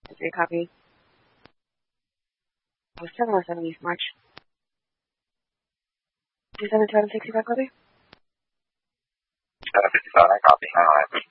3 copy. 707 East March. 27265 copy. 757, I copy.